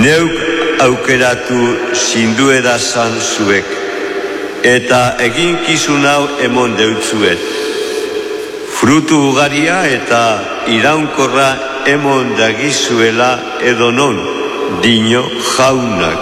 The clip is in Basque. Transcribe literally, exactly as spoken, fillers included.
Neuk aukeratu zindueda zan zuek, eta eginkizun hau emon deutzuet. Frutu ugaria eta iraunkorra emon dagizuela edo non, dino jaunak.